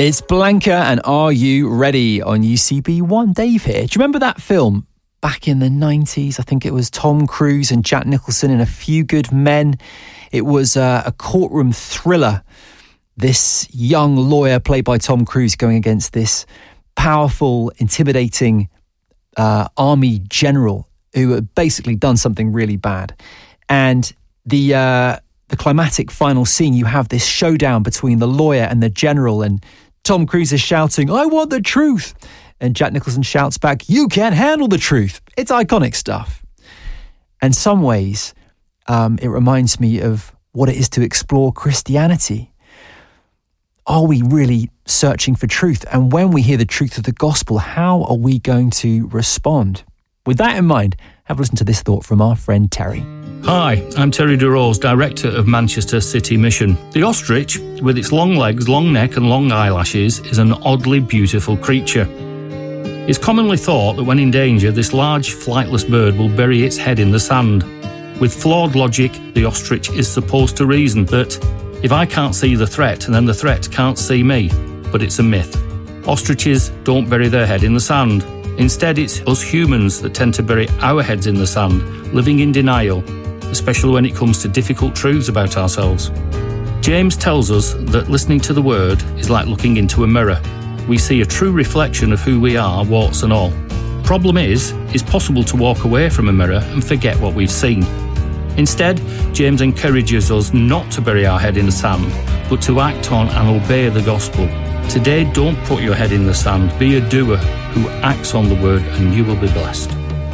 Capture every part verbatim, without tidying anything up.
It's Blanca and Are You Ready on U C B one. Dave here. Do you remember that film back in the nineties? I think it was Tom Cruise and Jack Nicholson in A Few Good Men. It was uh, a courtroom thriller. This young lawyer played by Tom Cruise going against this powerful, intimidating uh, army general who had basically done something really bad. And the uh, the climatic final scene, you have this showdown between the lawyer and the general, and Tom Cruise is shouting, "I want the truth." And Jack Nicholson shouts back, "You can't handle the truth." It's iconic stuff. In some ways, um, it reminds me of what it is to explore Christianity. Are we really searching for truth? And when we hear the truth of the gospel, how are we going to respond? With that in mind, have a listen to this thought from our friend Terry. Hi, I'm Terry DeRose, Director of Manchester City Mission. The ostrich, with its long legs, long neck and long eyelashes, is an oddly beautiful creature. It's commonly thought that when in danger, this large, flightless bird will bury its head in the sand. With flawed logic, the ostrich is supposed to reason that if I can't see the threat, then the threat can't see me. But it's a myth. Ostriches don't bury their head in the sand. Instead, it's us humans that tend to bury our heads in the sand, living in denial, especially when it comes to difficult truths about ourselves. James tells us that listening to the word is like looking into a mirror. We see a true reflection of who we are, warts and all. Problem is, it's possible to walk away from a mirror and forget what we've seen. Instead, James encourages us not to bury our head in the sand, but to act on and obey the gospel. Today, don't put your head in the sand. Be a doer who acts on the word, and you will be blessed.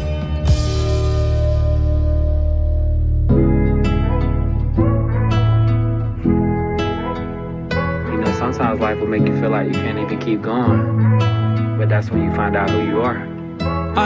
You know, sometimes life will make you feel like you can't even keep going, but that's when you find out who you are.